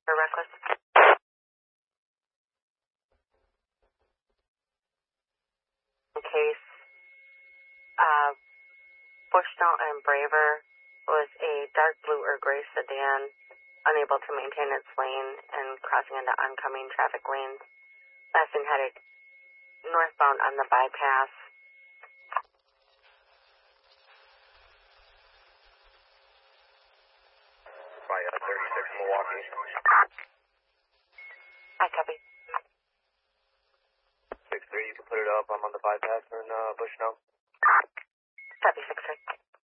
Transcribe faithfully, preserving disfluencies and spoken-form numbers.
or reckless. In case uh, Bushnell and Braver was a dark blue or gray sedan, unable to maintain its lane and crossing into oncoming traffic lanes. Last thing headed northbound on the bypass. By uh, thirty-six Milwaukee. I copy. six three, you can put it up. I'm on the bypass in uh, Bushnell. Copy, six three.